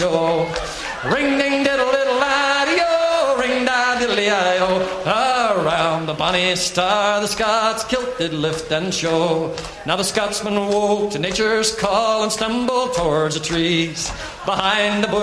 show. Ring ding diddle diddle laddy-o, ring da diddly-i-o. Around the bonny star the Scots kilt did lift and show. Now the Scotsman woke to nature's call and stumbled towards the trees. Behind the bush